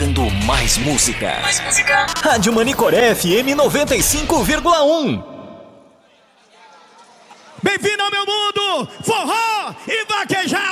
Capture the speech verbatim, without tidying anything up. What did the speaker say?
tocando mais música. Mais música. Rádio Manicoré F M noventa e cinco vírgula um. Bem-vindo ao meu mundo, forró e vaquejada.